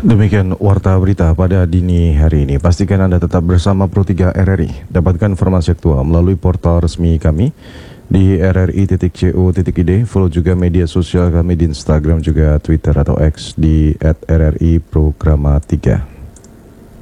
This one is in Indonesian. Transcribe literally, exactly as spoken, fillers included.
Demikian warta berita pada dini hari ini. Pastikan Anda tetap bersama Pro tiga R R I. Dapatkan informasi aktual melalui portal resmi kami di r r i titik co titik i d. Follow juga media sosial kami di Instagram juga Twitter atau X di at r r i programa tiga.